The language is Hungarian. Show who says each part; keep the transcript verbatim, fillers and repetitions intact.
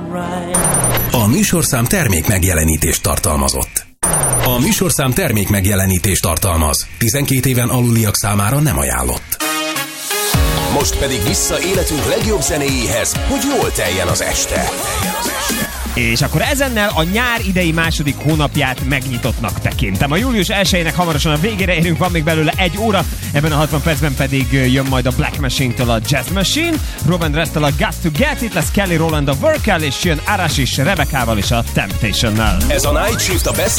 Speaker 1: A műsorszám termék megjelenítést tartalmazott. A műsorszám termék megjelenítést tartalmaz. tizenkét éven aluliak számára nem ajánlott. Most pedig vissza életünk legjobb zenéjéhez, hogy jól teljen az este.
Speaker 2: És akkor ezennel a nyár idei második hónapját megnyitottnak tekintem. A július elsejének hamarosan a végére érünk, van még belőle egy óra, ebben a hatvan percben pedig jön majd a Black Machine-től a Jazz Machine, Robin Rett-tel a Got to Get It, lesz Kelly Rowland a Work-el, és jön Arash is Rebekával és a Temptation-nel.
Speaker 1: Ez a Night Shift a Best